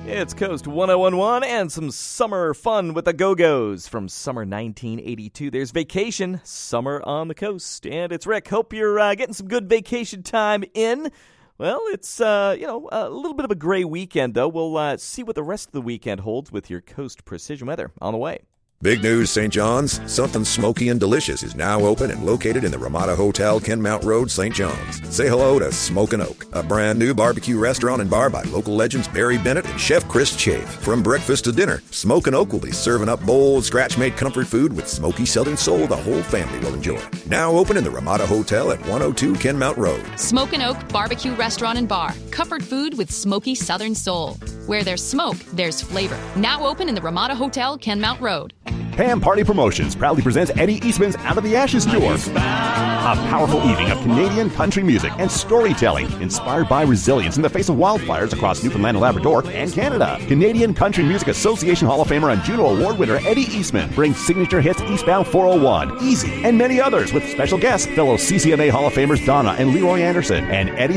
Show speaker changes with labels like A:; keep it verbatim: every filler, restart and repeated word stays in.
A: It's Coast one oh one one and some summer fun with the Go-Go's from summer nineteen eighty-two. There's Vacation, Summer on the Coast. And it's Rick. Hope you're uh, getting some good vacation time in. Well, it's, uh, you know, a little bit of a gray weekend, though. We'll uh, see what the rest of the weekend holds with your Coast Precision Weather on the way.
B: Big news, Saint John's. Something smoky and delicious is now open and located in the Ramada Hotel, Kenmount Road, Saint John's. Say hello to Smokin' Oak, a brand new barbecue restaurant and bar by local legends Barry Bennett and Chef Chris Chafe. From breakfast to dinner, Smokin' Oak will be serving up bold, scratch-made comfort food with smoky Southern soul the whole family will enjoy. Now open in the Ramada Hotel at one oh two Kenmount Road.
C: Smokin' Oak Barbecue Restaurant and Bar. Comfort food with smoky Southern soul. Where there's smoke, there's flavor. Now open in the Ramada Hotel, Kenmount Road.
D: Pam Party Promotions proudly presents Eddie Eastman's Out of the Ashes Tour. A powerful evening of Canadian country music and storytelling inspired by resilience in the face of wildfires across Newfoundland and Labrador and Canada. Canadian Country Music Association Hall of Famer and Juno Award winner Eddie Eastman brings signature hits Eastbound four oh one, Easy, and many others with special guests, fellow C C M A Hall of Famers Donna and Leroy Anderson, and Eddie